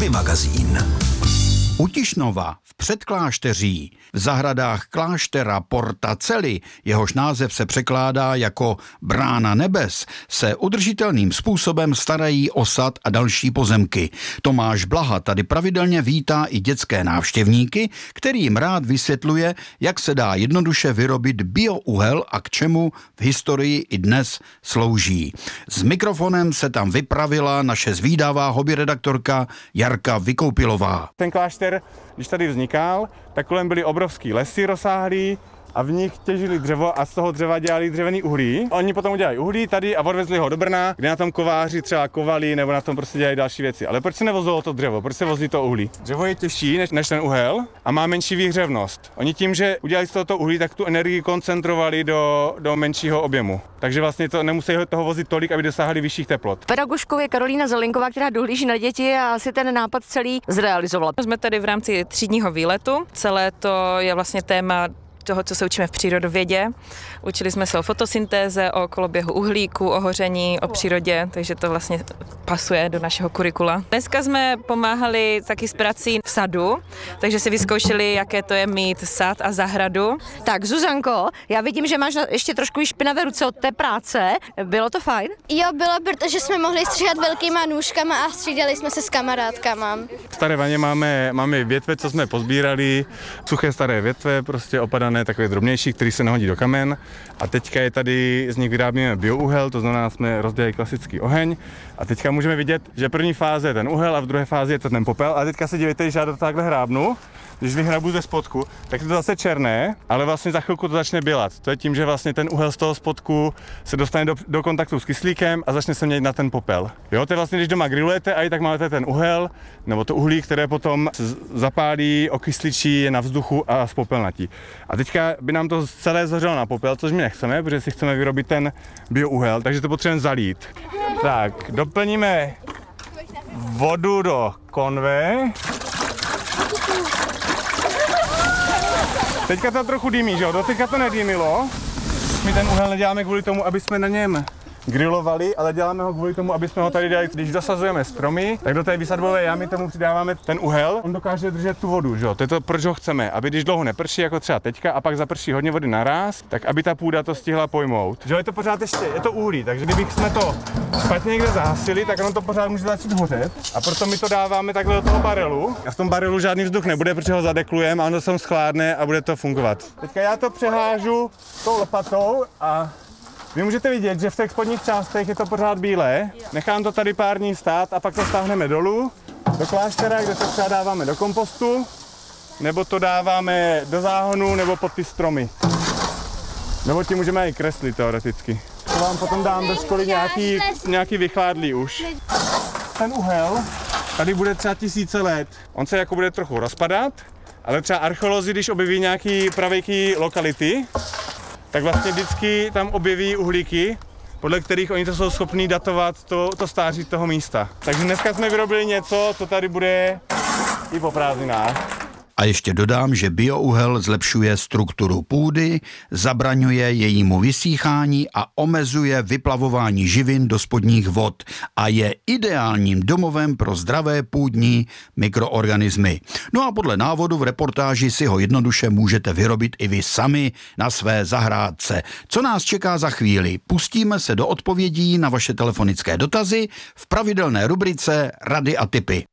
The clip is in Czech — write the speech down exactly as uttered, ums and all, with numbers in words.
Hobby magazín. U Tišnova v Předklášteří, v zahradách kláštera Porta Celi, jehož název se překládá jako Brána nebes, se udržitelným způsobem starají o sad a další pozemky. Tomáš Blaha tady pravidelně vítá i dětské návštěvníky, kterým rád vysvětluje, jak se dá jednoduše vyrobit biouhel a k čemu v historii i dnes slouží. S mikrofonem se tam vypravila naše zvídavá hobby redaktorka Jarka Vykoupilová. Ten klášter, když tady vznikal, tak kolem byly obrovský lesy rozsáhlý a v nich těžili dřevo a z toho dřeva dělali dřevěný uhlí. Oni potom udělali uhlí tady a odvezli ho do Brna, kde na tom kováři třeba kovali nebo na tom prostě dělali další věci. Ale proč se nevozilo to dřevo? Proč se vozí to uhlí? Dřevo je těžší než, než ten uhel a má menší výhřevnost. Oni tím, že udělali z tohoto uhlí, tak tu energii koncentrovali do, do menšího objemu. Takže vlastně to nemusí toho vozit tolik, aby dosáhli vyšších teplot. Pedagožkou je Karolína Zelinková, která dohlíží na děti a asi ten nápad celý zrealizovala. Jsme tady v rámci třídního výletu. Celé to je vlastně téma toho, co se učíme v přírodovědě. Učili jsme se o fotosyntéze, o koloběhu uhlíku, o hoření, o přírodě, takže to vlastně pasuje do našeho kurikula. Dneska jsme pomáhali taky s prací v sadu, takže si vyzkoušeli, jaké to je mít sad a zahradu. Tak Zuzanko, já vidím, že máš ještě trošku špinavé ruce od té práce. Bylo to fajn? Jo, bylo, protože jsme mohli stříhat velkýma nůžkama a střídali jsme se s kamarádkama. V staré vaně máme, máme větve, co jsme pozbírali, suché staré větve, prostě opadané, takové drobnější, který se nahodí do kamen. A teďka je tady, z nich vyrábíme biouhel, to znamená, jsme rozdělili klasický oheň. A teďka můžeme vidět, že první fáze je ten uhel a v druhé fázi je to ten popel. A teďka se dívejte, když já do takhle hrábnu, když vyhrabu ze spodku, tak je to zase černé, ale vlastně za chvilku to začne bělat. To je tím, že vlastně ten uhel z toho spodku se dostane do, do kontaktu s kyslíkem a začne se měnit na ten popel. Jo, to je vlastně, když doma grillujete a i tak máte ten uhel, nebo to uhlí, které potom zapálí, okysličí, je na vzduchu a spopelnatí. A teďka by nám to celé zhořelo na popel, což my nechceme, protože si chceme vyrobit ten biouhel, takže to potřebujeme zalít. Tak, doplníme vodu do konve. Teďka to trochu dýmí, že jo? Doteďka to nedýmilo. My ten uhel neděláme kvůli tomu, aby jsme na něm grilovali, ale děláme ho kvůli tomu, aby jsme ho tady dali. Když dosazujeme stromy, tak do té vysadbové jámy tomu přidáváme ten uhel. On dokáže držet tu vodu, že jo? To je to, proč ho chceme, aby když dlouho neprší, jako třeba teďka, a pak zaprší hodně vody naraz, tak aby ta půda to stihla pojmout. Že jo, je to pořád ještě, je to uhlí, takže kdybych jsme to špatně někde zahasili, tak ono to pořád může začít hořet. A proto my to dáváme takhle do toho barelu. A v tom barelu žádný vzduch nebude, protože ho zadeklujeme a ono se schládne a bude to fungovat. Teďka já to přehážu tou lopatou a vy můžete vidět, že v těch spodních částech je to pořád bílé. Nechám to tady pár dní stát a pak to stáhneme dolů do kláštera, kde to třeba dáváme do kompostu, nebo to dáváme do záhonu, nebo pod ty stromy. Nebo tím můžeme i kreslit teoreticky. To vám potom dám do školy nějaký, nějaký vychládlý už. Ten uhel tady bude třeba tisíce let. On se jako bude trochu rozpadat, ale třeba archeolozi, když objeví nějaký pravěký lokality, tak vlastně vždycky tam objeví uhlíky, podle kterých oni to jsou schopní datovat to, to stáří toho místa. Takže dneska jsme vyrobili něco, co tady bude i po prázdninách. A ještě dodám, že biouhel zlepšuje strukturu půdy, zabraňuje jejímu vysýchání a omezuje vyplavování živin do spodních vod a je ideálním domovem pro zdravé půdní mikroorganismy. No a podle návodu v reportáži si ho jednoduše můžete vyrobit i vy sami na své zahrádce. Co nás čeká za chvíli? Pustíme se do odpovědí na vaše telefonické dotazy v pravidelné rubrice Rady a tipy.